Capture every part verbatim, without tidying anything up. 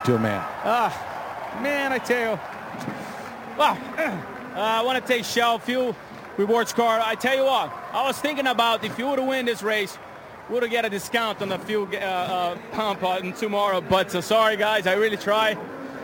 to a man? Ah, man, I tell you. Well, uh, I want to take Shell Fuel Rewards card. I tell you what, I was thinking about if you would win this race, would have get a discount on the fuel uh, uh, pump on tomorrow. But uh, sorry, guys, I really try.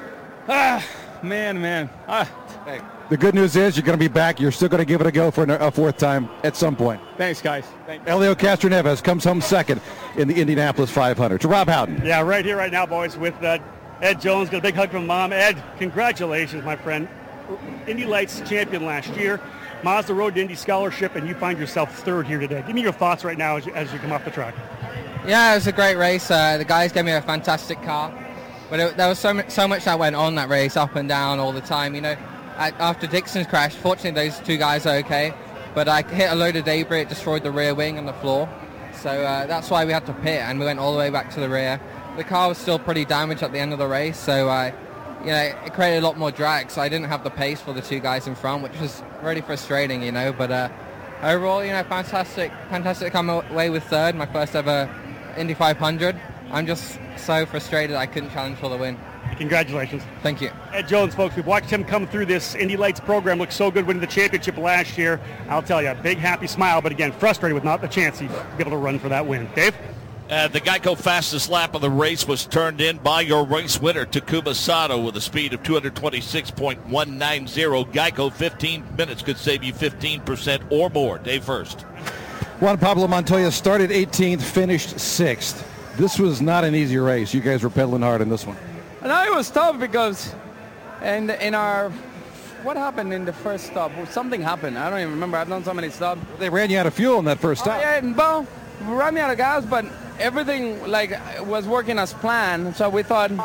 Ah, man, man. Ah. Hey, the good news is you're going to be back. You're still going to give it a go for a fourth time at some point. Thanks, guys. Thank Helio Castroneves comes home second in the Indianapolis five hundred. To Rob Howden. Yeah, right here, right now, boys, with uh, Ed Jones. Got a big hug from Mom. Ed, congratulations, my friend. Indy Lights champion last year. Mazda Road to Indy Scholarship, and you find yourself third here today. Give me your thoughts right now as you, as you come off the track. Yeah, it was a great race. Uh, the guys gave me a fantastic car. But it, there was so much, so much that went on that race, up and down all the time. You know, I, after Dixon's crash, fortunately those two guys are okay. But I hit a load of debris, it destroyed the rear wing and the floor. So uh, that's why we had to pit, and we went all the way back to the rear. The car was still pretty damaged at the end of the race, so uh, you know, it created a lot more drag. So I didn't have the pace for the two guys in front, which was really frustrating, you know. But uh, overall, you know, fantastic, fantastic to come away with third, my first ever Indy five hundred. I'm just so frustrated I couldn't challenge for the win. Congratulations. Thank you. Ed Jones, folks, we've watched him come through this Indy Lights program. Looked so good winning the championship last year. I'll tell you, a big happy smile, but again, frustrated with not the chance he'd be able to run for that win. Dave? Uh, the Geico fastest lap of the race was turned in by your race winner, Takuma Sato, with a speed of two twenty-six point one nine zero. Geico, fifteen minutes could save you fifteen percent or more. Dave first. Juan Pablo Montoya started eighteenth, finished sixth. This was not an easy race. You guys were pedaling hard in this one. No, it was tough because in, in our, what happened in the first stop? Something happened. I don't even remember. I've done so many stops. They ran you out of fuel in that first stop. Oh, yeah, and, well, we ran me out of gas, but everything like was working as planned. So we thought,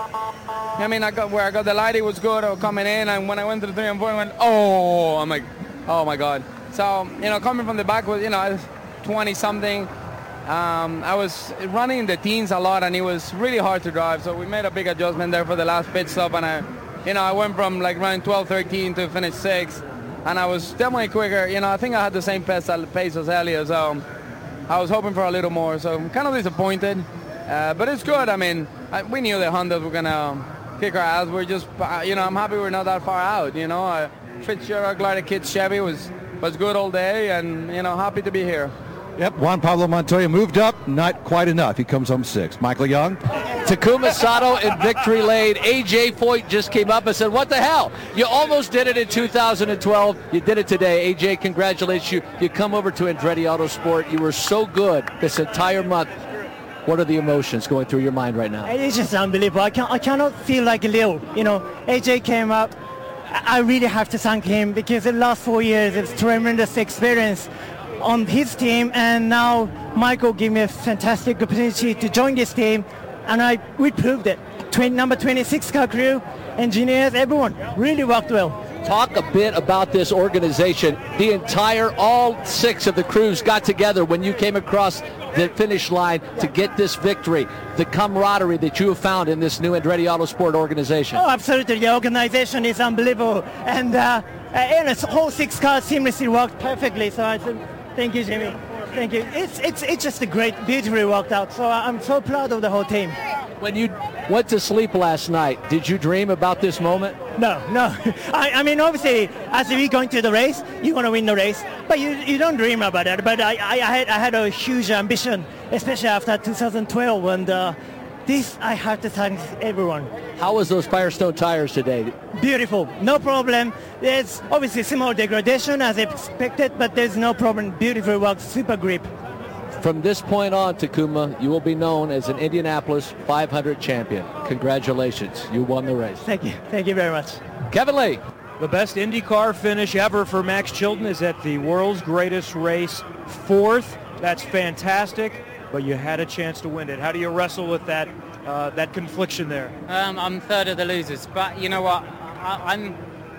I mean, I got where I got the light, it was good. I was coming in, and when I went to the three and four, I went, oh, I'm like, oh my God. So, you know, coming from the back was, you know, twenty something. Um, I was running in the teens a lot, and it was really hard to drive. So we made a big adjustment there for the last pit stop, and I, you know, I went from like running twelve, thirteen to finish sixth, and I was definitely quicker. You know, I think I had the same pace, pace as Helio, so I was hoping for a little more. So I'm kind of disappointed, uh, but it's good. I mean, I, we knew the Hondas were gonna kick our ass. We're just, uh, you know, I'm happy we're not that far out. You know, uh, Fitzgerald, Glide Kids, Chevy was was good all day, and you know, happy to be here. Yep, Juan Pablo Montoya moved up, not quite enough. He comes home sixth. Michael Young. Takuma Sato in victory lane. A J Foyt just came up and said, what the hell? You almost did it in two thousand twelve. You did it today. A J, congratulations. You, you come over to Andretti Autosport. You were so good this entire month. What are the emotions going through your mind right now? It's just unbelievable. I, can, I cannot feel like Leo. You know, A J came up. I really have to thank him because the last four years it's tremendous experience on his team, and now Michael gave me a fantastic opportunity to join this team, and I we proved it. Tw- number twenty-six car crew, engineers, everyone really worked well. Talk a bit about this organization. The entire, all six of the crews got together when you came across the finish line to get this victory. The camaraderie that you have found in this new Andretti Autosport organization. Oh, absolutely. The organization is unbelievable, and uh, and the whole six cars seamlessly worked perfectly. So I think. Thank you, Jimmy. Thank you. It's it's it's just a great, beautifully worked out. So I'm so proud of the whole team. When you went to sleep last night, did you dream about this moment? No, no. I, I mean, obviously, as we going to the race, you want to win the race, but you you don't dream about it. But I, I, I had I had a huge ambition, especially after two thousand twelve, and uh, this I have to thank everyone. How was those Firestone tires today? Beautiful, no problem. There's obviously small degradation as expected, but there's no problem. Beautiful work, super grip. From this point on, Takuma, you will be known as an Indianapolis five hundred champion. Congratulations, you won the race. Thank you, thank you very much. Kevin Lee. The best IndyCar finish ever for Max Chilton is at the world's greatest race, fourth. That's fantastic, but you had a chance to win it. How do you wrestle with that uh, that confliction there? Um, I'm third of the losers, but you know what? I, I'm.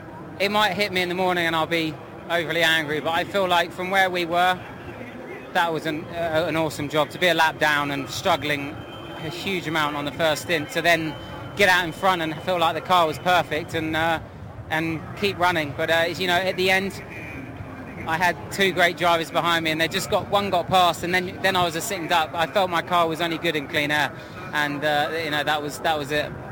It might hit me in the morning and I'll be overly angry, but I feel like from where we were, that was an, uh, an awesome job. To be a lap down and struggling a huge amount on the first stint, to then get out in front and feel like the car was perfect and uh, and keep running. But uh, you know, at the end, I had two great drivers behind me, and they just got one got past, and then then I was a sitting duck. I felt my car was only good in clean air, and uh, you know that was that was it.